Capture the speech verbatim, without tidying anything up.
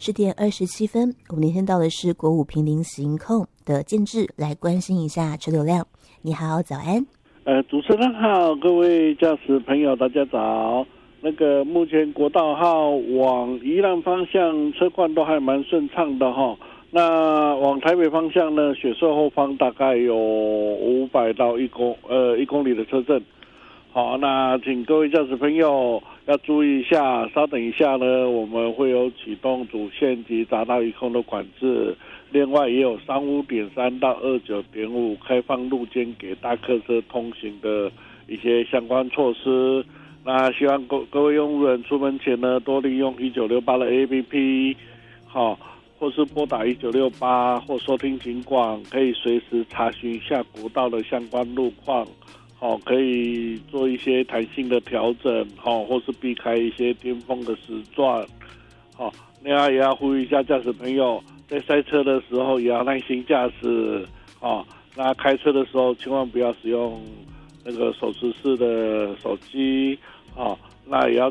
十点二十七分，我们连线到的是国五平林行控的建志，来关心一下车流量。你好，早安。 呃，主持人好，各位驾驶朋友，大家早。那个目前国道号往宜兰方向车况都还蛮顺畅的哈。那往台北方向呢，雪隧后方大概有五百到一公呃一公里的车阵。好，那请各位驾驶朋友要注意一下，稍等一下呢，我们会有启动主线及匝道一空的管制，另外也有三五点三到二九点五开放路肩给大客车通行的一些相关措施。那希望各各位用户人出门前呢，多利用一九六八的 A P P， 好，或是拨打一九六八或收听警广，可以随时查询一下国道的相关路况。好，可以做一些弹性的调整，好，或是避开一些巅峰的时段，好，另外也要呼吁一下驾驶朋友，在塞车的时候也要耐心驾驶，好，那开车的时候千万不要使用那个手持式的手机，好，那也要